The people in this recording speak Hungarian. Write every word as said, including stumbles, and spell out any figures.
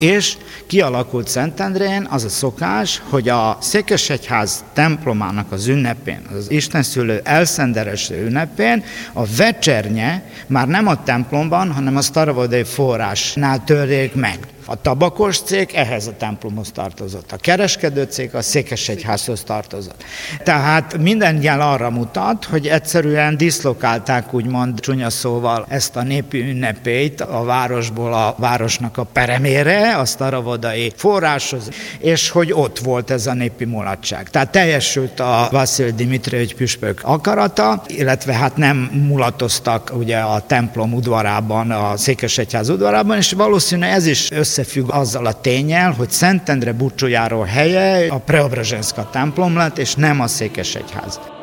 És kialakult Szentendrén az a szokás, hogy a Székesegyház templomának az ünnepén, az istenszülő elszenderesi ünnepén a vecsernye már nem a templomban, hanem a sztaravodai forrásnál törjék meg. A tabakos cég ehhez a templomhoz tartozott, a kereskedő cég a Székesegyházhoz tartozott. Tehát minden jel arra mutat, hogy egyszerűen diszlokálták, úgymond csúnya szóval ezt a népi ünnepét a városból a városnak a peremére, a sztaravodai forráshoz, és hogy ott volt ez a népi mulatság. Tehát teljesült a Vasszil Dimitrijevics püspök akarata, illetve hát nem mulatoztak ugye a templom udvarában, a Székesegyház udvarában, és valószínűleg ez is összefügg azzal a ténnyel, hogy Szentendre búcsújáró helye a Preobrazhenszka templom lett, és nem a Székesegyház.